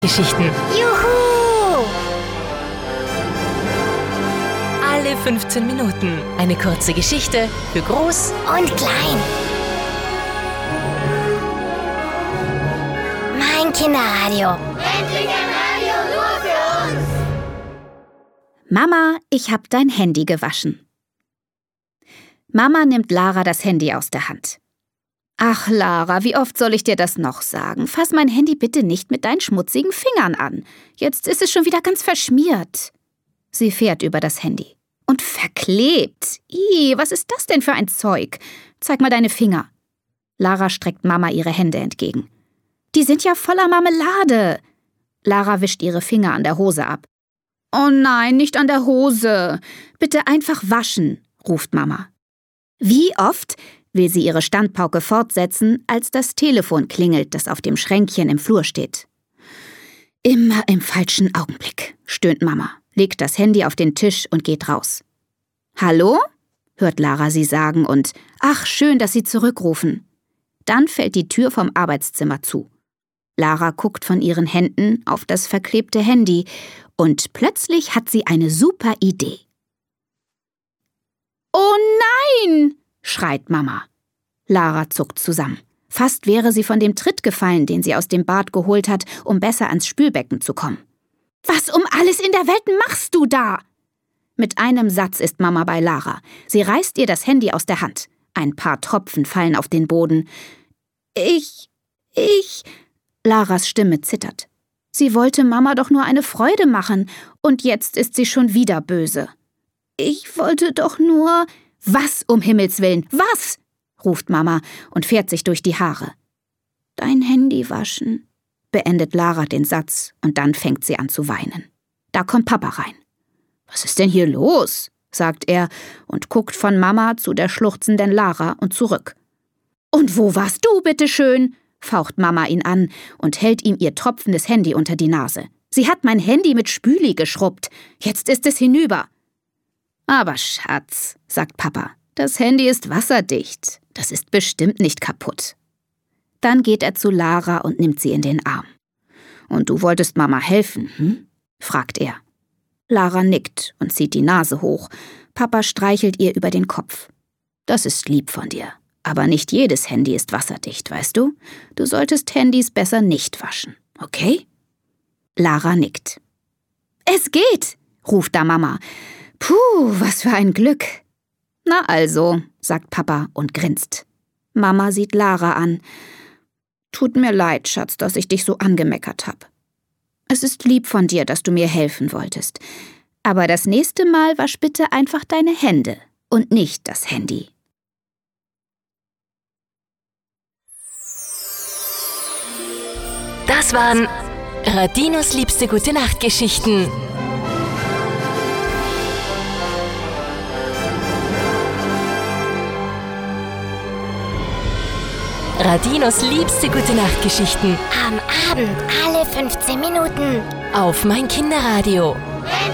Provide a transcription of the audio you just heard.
Geschichten. Juhu! Alle 15 Minuten eine kurze Geschichte für Groß Und klein. Mein Kinderradio. Endlich ein Radio nur für uns! Mama, ich hab dein Handy gewaschen. Mama nimmt Lara das Handy aus der Hand. Ach, Lara, wie oft soll ich dir das noch sagen? Fass mein Handy bitte nicht mit deinen schmutzigen Fingern an. Jetzt ist es schon wieder ganz verschmiert. Sie fährt über das Handy. Und verklebt. Ih, was ist das denn für ein Zeug? Zeig mal deine Finger. Lara streckt Mama ihre Hände entgegen. Die sind ja voller Marmelade. Lara wischt ihre Finger an der Hose ab. Oh nein, nicht an der Hose. Bitte einfach waschen, ruft Mama. Wie oft will sie ihre Standpauke fortsetzen, als das Telefon klingelt, das auf dem Schränkchen im Flur steht. Immer im falschen Augenblick, stöhnt Mama, legt das Handy auf den Tisch und geht raus. Hallo? Hört Lara sie sagen und ach, schön, dass Sie zurückrufen. Dann fällt die Tür vom Arbeitszimmer zu. Lara guckt von ihren Händen auf das verklebte Handy und plötzlich hat sie eine super Idee. Oh nein! Schreit Mama. Lara zuckt zusammen. Fast wäre sie von dem Tritt gefallen, den sie aus dem Bad geholt hat, um besser ans Spülbecken zu kommen. Was um alles in der Welt machst du da? Mit einem Satz ist Mama bei Lara. Sie reißt ihr das Handy aus der Hand. Ein paar Tropfen fallen auf den Boden. Laras Stimme zittert. Sie wollte Mama doch nur eine Freude machen, und jetzt ist sie schon wieder böse. Ich wollte doch nur... Was um Himmels Willen, was? Ruft Mama und fährt sich durch die Haare. Dein Handy waschen, beendet Lara den Satz und dann fängt sie an zu weinen. Da kommt Papa rein. Was ist denn hier los? Sagt er und guckt von Mama zu der schluchzenden Lara und zurück. Und wo warst du, bitteschön? Faucht Mama ihn an und hält ihm ihr tropfendes Handy unter die Nase. Sie hat mein Handy mit Spüli geschrubbt. Jetzt ist es hinüber. Aber Schatz, sagt Papa, das Handy ist wasserdicht. Das ist bestimmt nicht kaputt. Dann geht er zu Lara und nimmt sie in den Arm. Und du wolltest Mama helfen, hm? Fragt er. Lara nickt und zieht die Nase hoch. Papa streichelt ihr über den Kopf. Das ist lieb von dir. Aber nicht jedes Handy ist wasserdicht, weißt du? Du solltest Handys besser nicht waschen, okay? Lara nickt. Es geht, ruft da Mama. Puh, was für ein Glück. Na also, sagt Papa und grinst. Mama sieht Lara an. Tut mir leid, Schatz, dass ich dich so angemeckert habe. Es ist lieb von dir, dass du mir helfen wolltest. Aber das nächste Mal wasch bitte einfach deine Hände und nicht das Handy. Das waren Radinos liebste Gute-Nacht-Geschichten. Radinos liebste Gute-Nacht-Geschichten. Am Abend alle 15 Minuten. Auf mein Kinderradio.